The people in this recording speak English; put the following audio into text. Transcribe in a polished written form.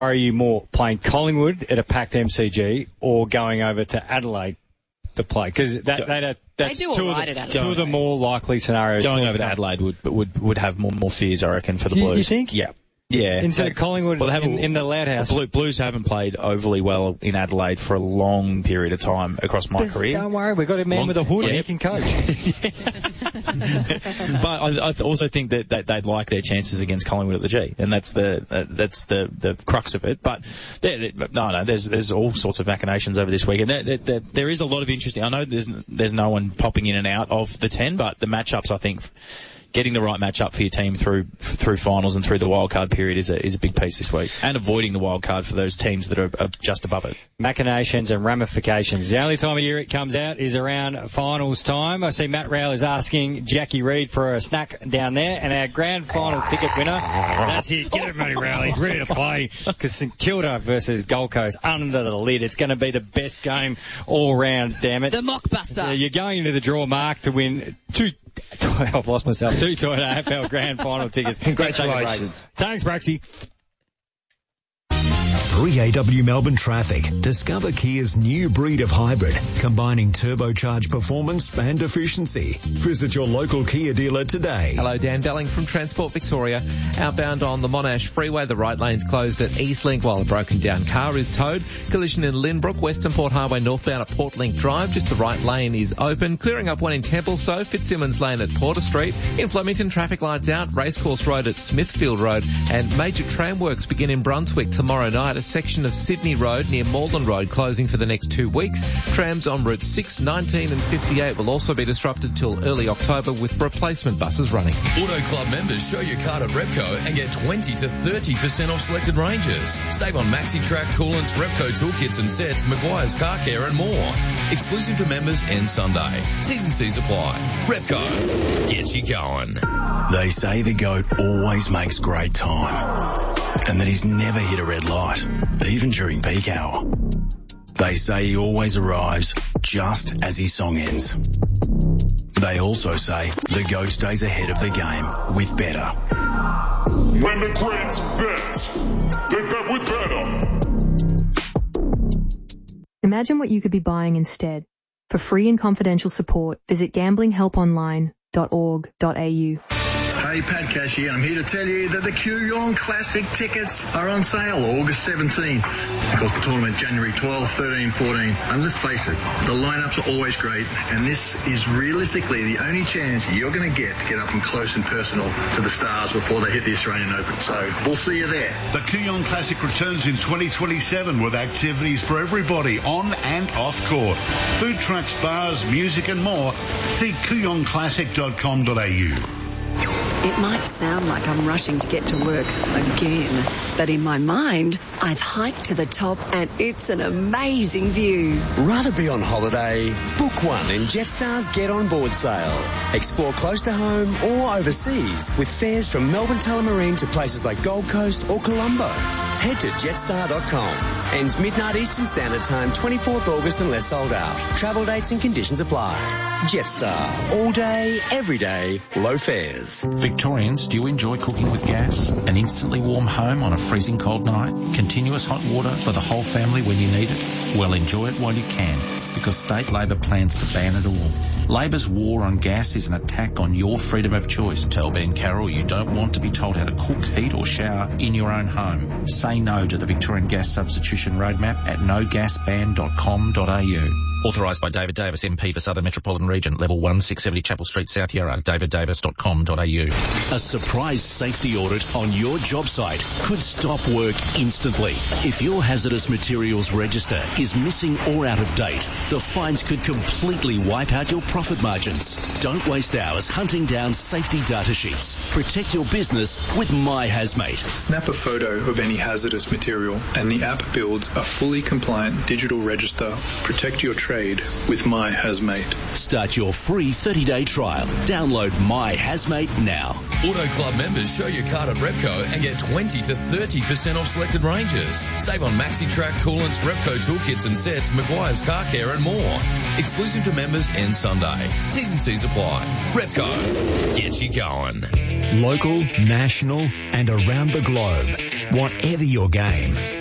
Are you more playing Collingwood at a packed MCG or going over to Adelaide to play? Because that's they do all right at Adelaide. Two of the more likely scenarios. Going over to Adelaide would have more fears, I reckon, for the Blues. You think? Yeah. Yeah. Instead of Collingwood in the Loud House. Blues haven't played overly well in Adelaide for a long period of time across my career. Don't worry, we've got a man with a hood and he can coach. But I also think that they'd like their chances against Collingwood at the G, and that's the crux of it. But there's all sorts of machinations over this week, and there is a lot of interesting. I know there's no one popping in and out of the 10, but the matchups, I think, getting the right matchup for your team through finals and through the wildcard period is a big piece this week, and avoiding the wildcard for those teams that are just above it. Machinations and ramifications. The only time of year it comes out is around finals time. I see Matt Rowell is asking Jackie Reid for a snack down there, and our grand final ticket winner, that's it. Get it, Matty Rowell. He's ready to play because St Kilda versus Gold Coast under the lid. It's going to be the best game all round, damn it. The mockbuster. You're going into the draw, Mark, to win I've lost myself. 2 Toyota AFL Grand Final tickets. Congratulations. Thanks, Braxy. 3AW Melbourne Traffic. Discover Kia's new breed of hybrid, combining turbocharged performance and efficiency. Visit your local Kia dealer today. Hello, Dan Belling from Transport Victoria. Outbound on the Monash Freeway, the right lane's closed at Eastlink while a broken down car is towed. Collision in Lynbrook, Western Port Highway northbound at Portlink Drive. Just the right lane is open. Clearing up one in Templestowe, Fitzsimmons Lane at Porter Street. In Flemington, traffic lights out. Racecourse Road at Smithfield Road. And major tram works begin in Brunswick tomorrow night. A section of Sydney Road near Malden Road closing for the next 2 weeks. Trams on routes 6, 19 and 58 will also be disrupted till early October with replacement buses running. Auto Club members show your card at Repco and get 20 to 30% off selected ranges. Save on Maxi-Track, coolants, Repco toolkits and sets, Maguire's Car Care and more. Exclusive to members end Sunday. T's and C's apply. Repco gets you going. They say the GOAT always makes great time and that he's never hit a red light, even during peak hour. They say he always arrives just as his song ends. They also say the GOAT stays ahead of the game with better. When the greats bet, they bet with better. Imagine what you could be buying instead. For free and confidential support, visit gamblinghelponline.org.au. Hey, Pat Cash here, and I'm here to tell you that the Kooyong Classic tickets are on sale August 17. Of course, the tournament January 12, 13, 14. And let's face it, the lineups are always great, and this is realistically the only chance you're going to get up and close and personal to the stars before they hit the Australian Open. So we'll see you there. The Kooyong Classic returns in 2027 with activities for everybody on and off court. Food trucks, bars, music and more. See kooyongclassic.com.au. It might sound like I'm rushing to get to work again, but in my mind, I've hiked to the top and it's an amazing view. Rather be on holiday? Book one in Jetstar's Get On Board sale. Explore close to home or overseas with fares from Melbourne Tullamarine to places like Gold Coast or Colombo. Head to jetstar.com. Ends midnight Eastern Standard Time, 24th August unless sold out. Travel dates and conditions apply. Jetstar. All day, every day, low fares. Victorians, do you enjoy cooking with gas? An instantly warm home on a freezing cold night? Continuous hot water for the whole family when you need it? Well, enjoy it while you can, because State Labor plans to ban it all. Labor's war on gas is an attack on your freedom of choice. Tell Ben Carroll you don't want to be told how to cook, heat or shower in your own home. Say no to the Victorian Gas Substitution Roadmap at nogasban.com.au. Authorised by David Davis, MP for Southern Metropolitan Region, Level 1, 670 Chapel Street, South Yarra, daviddavis.com.au. A surprise safety audit on your job site could stop work instantly. If your hazardous materials register is missing or out of date, the fines could completely wipe out your profit margins. Don't waste hours hunting down safety data sheets. Protect your business with MyHazmate. Snap a photo of any hazardous material and the app builds a fully compliant digital register. Protect your trade with MyHazmate. Start your free 30-day trial. Download MyHazmate now. Auto Club members show your card at Repco and get 20 to 30% off selected ranges. Save on Maxi-Track, coolants, Repco toolkits and sets, Maguire's Car Care and more. Exclusive to members end Sunday. T's and C's apply. Repco gets you going. Local, national and around the globe. Whatever your game,